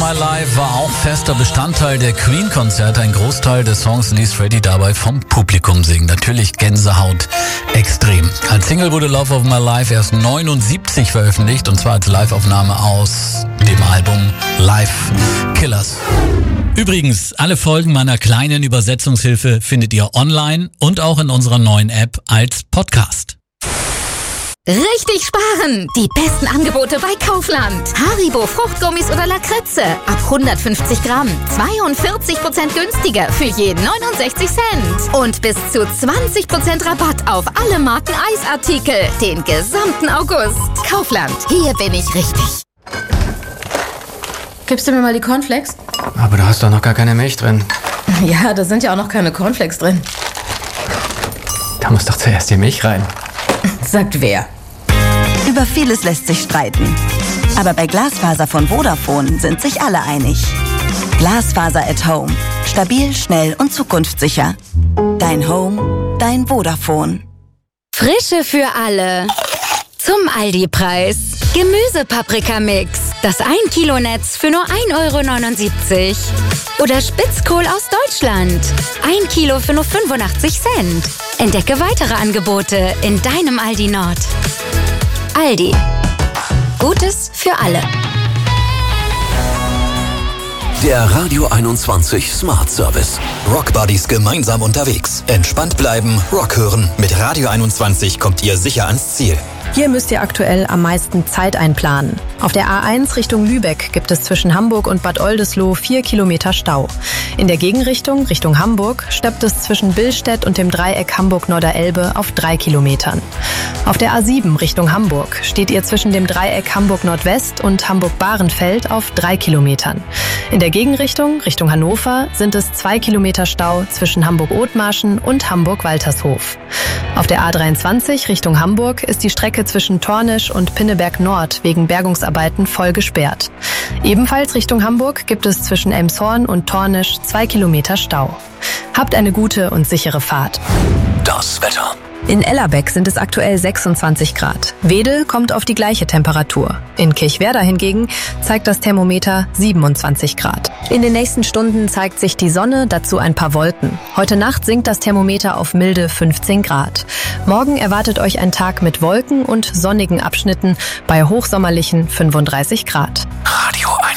My Life war auch fester Bestandteil der Queen-Konzerte. Ein Großteil des Songs ließ Freddie dabei vom Publikum singen. Natürlich Gänsehaut extrem. Als Single wurde Love of My Life erst 1979 veröffentlicht, und zwar als Live-Aufnahme aus dem Album Live Killers. Übrigens, alle Folgen meiner kleinen Übersetzungshilfe findet ihr online und auch in unserer neuen App als Podcast. Richtig sparen! Die besten Angebote bei Kaufland. Haribo Fruchtgummis oder Lakritze. Ab 150 Gramm. 42% günstiger für jeden 69 Cent. Und bis zu 20% Rabatt auf alle Marken Eisartikel. Den gesamten August. Kaufland. Hier bin ich richtig. Gibst du mir mal die Cornflakes? Aber da hast doch noch gar keine Milch drin. Ja, da sind ja auch noch keine Cornflakes drin. Da muss doch zuerst die Milch rein. Sagt wer? Über vieles lässt sich streiten. Aber bei Glasfaser von Vodafone sind sich alle einig. Glasfaser at Home. Stabil, schnell und zukunftssicher. Dein Home, dein Vodafone. Frische für alle. Zum Aldi-Preis. Gemüsepaprika-Mix. Das 1 Kilo Netz für nur 1,79 €. Oder Spitzkohl aus Deutschland. 1 Kilo für nur 85 Cent. Entdecke weitere Angebote in deinem Aldi Nord. Aldi. Gutes für alle. Der Radio 21 Smart Service. Rock Buddies gemeinsam unterwegs. Entspannt bleiben, Rock hören. Mit Radio 21 kommt ihr sicher ans Ziel. Hier müsst ihr aktuell am meisten Zeit einplanen. Auf der A1 Richtung Lübeck gibt es zwischen Hamburg und Bad Oldesloe 4 Kilometer Stau. In der Gegenrichtung, Richtung Hamburg, steppt es zwischen Billstedt und dem Dreieck Hamburg-Norderelbe auf 3 Kilometern. Auf der A7 Richtung Hamburg steht ihr zwischen dem Dreieck Hamburg-Nordwest und Hamburg-Bahrenfeld auf 3 Kilometern. In der Gegenrichtung, Richtung Hannover, sind es 2 Kilometer Stau zwischen Hamburg-Othmarschen und Hamburg-Waltershof. Auf der A23 Richtung Hamburg ist die Strecke zwischen Tornisch und Pinneberg Nord wegen Bergungsarbeiten voll gesperrt. Ebenfalls Richtung Hamburg gibt es zwischen Elmshorn und Tornisch 2 Kilometer Stau. Habt eine gute und sichere Fahrt. Das Wetter. In Ellerbeck sind es aktuell 26 Grad. Wedel kommt auf die gleiche Temperatur. In Kirchwerder hingegen zeigt das Thermometer 27 Grad. In den nächsten Stunden zeigt sich die Sonne, dazu ein paar Wolken. Heute Nacht sinkt das Thermometer auf milde 15 Grad. Morgen erwartet euch ein Tag mit Wolken und sonnigen Abschnitten bei hochsommerlichen 35 Grad.